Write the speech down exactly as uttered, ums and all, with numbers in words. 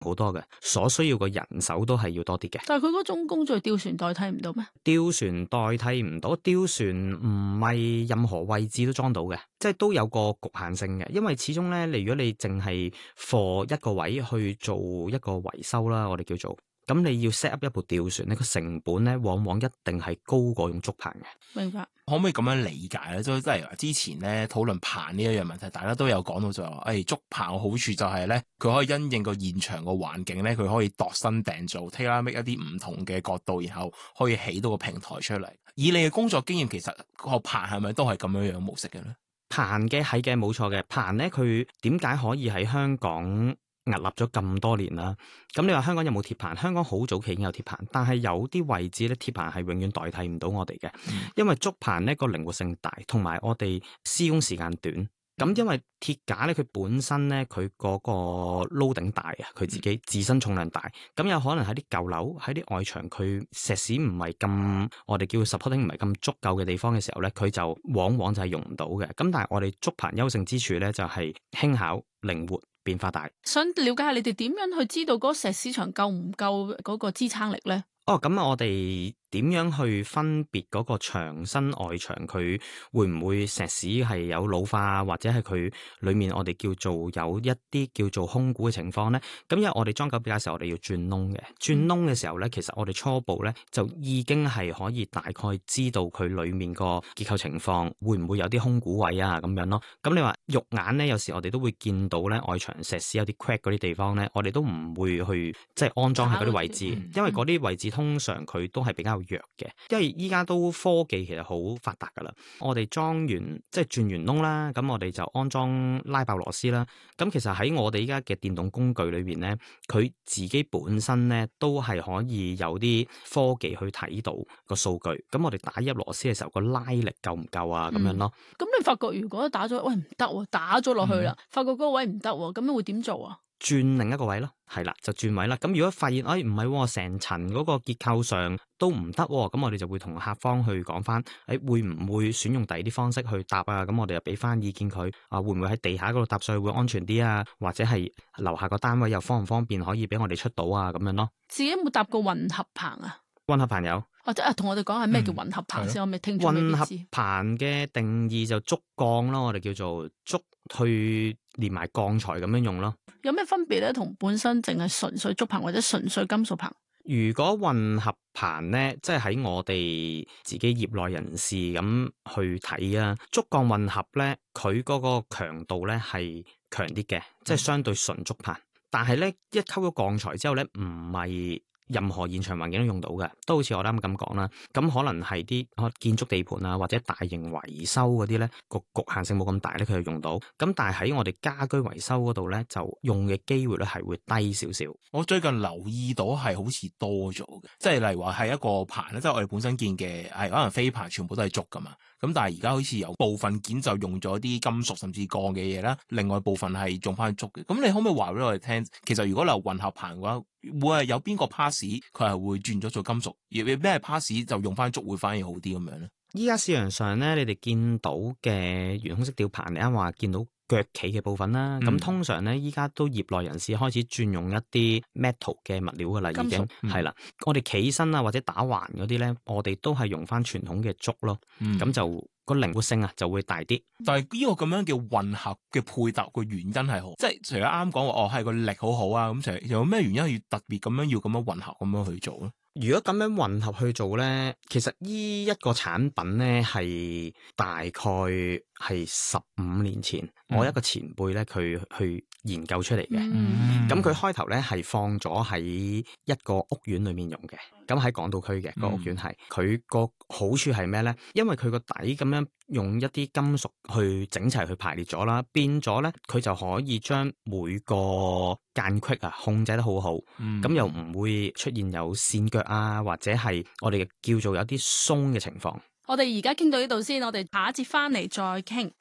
好多嘅，所需要嘅人手都係要多啲嘅。 但係佢嗰種工序吊船代替唔到咩？ 吊船代替唔到，吊船唔係任何位置都裝到嘅，即係都有個局限性嘅。因為始終咧，你如果你淨係 for 一個位去做一個維修啦，我哋叫做。咁你要 set up 一部吊船咧，個成本咧往往一定係高過用竹棚嘅。 明白。 可唔可以咁樣理解咧？即係即係話之前咧討論棚呢一樣問題，大家都有講到就係話，誒、哎、竹棚嘅好處就係咧，佢可以因應個現場個環境咧，佢可以度身訂造 tailor make 一啲唔同嘅角度，然後可以起到個平台出嚟。以你嘅工作經驗，其實個棚係咪都係咁樣樣模式嘅咧？ 棚嘅係嘅，冇錯嘅。棚咧，佢點解可以喺香港屹立咗咁多年啦？咁你話香港有冇鐵棚？香港好早期已經有鐵棚，但係有啲位置咧，鐵棚係永遠代替唔到我哋嘅，嗯、因為竹棚咧個靈活性大，同埋我哋施工時間短。咁因為鐵架咧，佢本身咧佢嗰個 loading 大啊，佢自己自身重量大，咁有可能喺啲舊樓喺啲外牆，佢石屎唔係咁，我哋叫 supporting 唔係咁足夠嘅地方嘅時候咧，佢就往往就係用唔到嘅。咁但係我哋竹棚優勝之處咧，就係輕巧、靈活、變化大。 想了解下你哋點樣去知道嗰個石屎牆夠唔夠嗰個支撐力咧？ 哦，咁啊，我哋點樣去分別嗰個牆身外牆佢會唔會石屎係有老化，或者係佢裡面我哋叫做有一啲叫做空鼓嘅情況咧？咁因為我哋裝狗臂架嘅時候，我哋要轉窿嘅，轉窿嘅時候咧，其實我哋初步咧就已經係可以大概知道佢裡面個結構情況會唔會有啲空鼓位啊咁樣咯。咁你話肉眼咧，有時我哋都會見到咧外牆石屎有啲 crack 嗰啲地方咧，我哋都唔會去即係安裝喺嗰啲位置，因為嗰啲位置通常佢都係比較弱嘅，因為依家都科技其實好發達噶啦。我哋裝完即係轉完窿啦，咁我哋就安裝拉爆螺絲啦。咁其實喺我哋依家嘅電動工具裏邊咧，佢自己本身咧都係可以有啲科技去睇到個數據。咁我哋打入螺絲嘅時候，個拉力夠唔夠啊？咁樣咯。 咁、嗯、你發覺如果打咗，喂唔得，打咗落去啦，嗯、發覺嗰個位唔得，咁你會點做啊？ 轉另一個位咯，係啦，就轉位啦。咁如果發現，哎唔係，成層嗰個結構上都唔得，咁我哋就會同客方去講翻，哎會唔會選用第二啲方式去搭啊？咁我哋又俾翻意見佢，啊會唔會喺地下嗰度搭上去會安全啲啊？或者係樓下個單位又方唔方便可以俾我哋出到啊？咁樣咯。 自己有冇搭過混合棚啊？ 混合棚有。 或者啊，同我哋講下咩叫混合棚先，嗯、我未聽住。 混合棚嘅定義就竹鋼咯，我哋叫做竹去連埋鋼材咁樣用咯。 有咩分別咧？同本身淨係純粹竹棚或者純粹金屬棚？ 如果混合棚咧，即係喺我哋自己業內人士咁去睇啊，竹鋼混合咧，佢嗰個強度咧係強啲嘅，即係相對純竹棚。但係咧，一溝咗鋼材之後咧，唔係任何現場環境都用到嘅，都好似我啱啱咁講啦。咁可能係啲建築地盤啊，或者大型維修嗰啲咧，個局限性冇咁大咧，佢就用到。咁但係喺我哋家居維修嗰度咧，就用嘅機會咧係會低少少。 我最近留意到係好似多咗嘅，即係例如話係一個棚咧，即係我哋本身見嘅係可能飛棚全部都係竹噶嘛。咁但係而家好似有部分件就用咗啲金屬甚至鋼嘅嘢啦，另外部分係用翻竹嘅。咁你可唔可以話俾我哋聽，其實如果你混合棚嘅話，會係有邊個 pass 佢係會轉咗做金屬，而咩 pass 就用翻竹會反而好啲咁樣咧？ 依家市場上咧，你哋見到嘅懸空式吊棚，你啱話見到腳企嘅部分啦，咁、嗯、通常咧，依家都業內人士開始轉用一啲 metal 嘅物料噶啦，已經係啦。我哋企身啊或者打橫嗰啲咧，我哋都係用翻傳統嘅竹咯，咁、嗯、就個靈活性啊就會大啲。 但係呢個咁樣嘅混合嘅配搭個原因係好，即係除咗啱講話哦係個力好好啊，咁其實有咩原因要特別咁樣要咁樣混合咁樣去做咧？ 如果咁樣混合去做咧，其實呢一個產品咧係大概係十五年前，嗯、我一個前輩咧佢去研究出嚟嘅。咁佢開頭咧係放咗喺一個屋苑裏面用嘅，咁喺港島區嘅、嗯、個屋苑係。佢個好處係咩咧？因為佢個底咁樣用一啲金屬去整齊去排列咗啦，變咗咧佢就可以將每個間隙啊控制得好好，咁、嗯、又唔會出現有線腳啊，或者係我哋叫做有啲鬆嘅情況。 我哋而家傾到呢度先，我哋下一節翻嚟再傾。